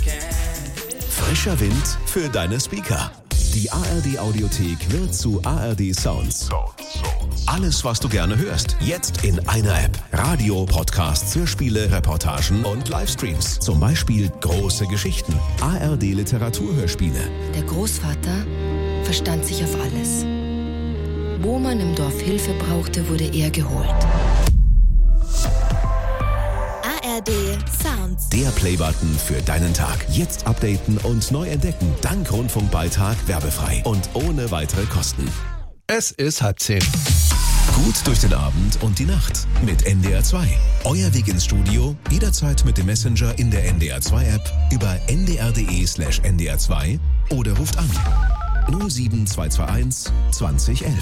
Frischer Wind für deine Speaker. Die ARD Audiothek wird zu ARD Sounds. Alles, was du gerne hörst, jetzt in einer App. Radio, Podcasts, Hörspiele, Reportagen und Livestreams. Zum Beispiel Große Geschichten, ARD Literaturhörspiele. Der Großvater verstand sich auf alles. Wo man im Dorf Hilfe brauchte, wurde er geholt. ARD Sounds. Der Playbutton für deinen Tag. Jetzt updaten und neu entdecken. Dank Rundfunkbeitrag werbefrei und ohne weitere Kosten. Es ist 9:30. Gut durch den Abend und die Nacht mit NDR 2. Euer Weg ins Studio, jederzeit mit dem Messenger in der NDR 2 App über ndr.de/ndr2 oder ruft an 07221 2011.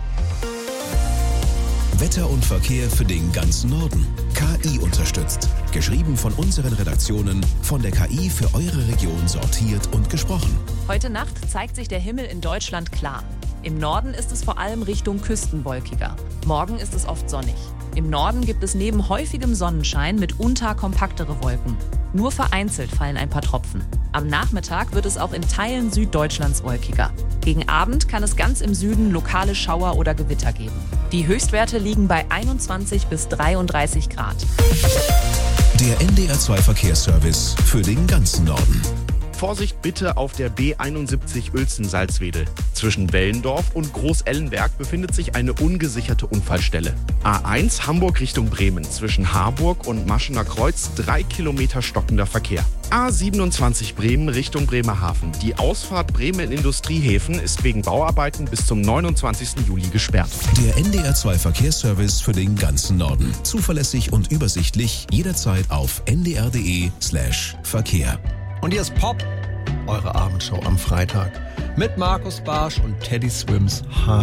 Wetter und Verkehr für den ganzen Norden. KI unterstützt. Geschrieben von unseren Redaktionen, von der KI für eure Region sortiert und gesprochen. Heute Nacht zeigt sich der Himmel in Deutschland klar. Im Norden ist es vor allem Richtung Küsten wolkiger. Morgen ist es oft sonnig. Im Norden gibt es neben häufigem Sonnenschein mitunter kompaktere Wolken. Nur vereinzelt fallen ein paar Tropfen. Am Nachmittag wird es auch in Teilen Süddeutschlands wolkiger. Gegen Abend kann es ganz im Süden lokale Schauer oder Gewitter geben. Die Höchstwerte liegen bei 21 bis 33 Grad. Der NDR 2 Verkehrsservice für den ganzen Norden. Vorsicht bitte auf der B71 Uelzen-Salzwedel. Zwischen Wellendorf und Groß-Ellenberg befindet sich eine ungesicherte Unfallstelle. A1 Hamburg Richtung Bremen. Zwischen Harburg und Maschener Kreuz 3 Kilometer stockender Verkehr. A27 Bremen Richtung Bremerhaven. Die Ausfahrt Bremen Industriehäfen ist wegen Bauarbeiten bis zum 29. Juli gesperrt. Der NDR 2 Verkehrsservice für den ganzen Norden. Zuverlässig und übersichtlich, jederzeit auf ndr.de/Verkehr. Und hier ist Pop, eure Abendshow am Freitag. Mit Markus Barsch und Teddy Swims High.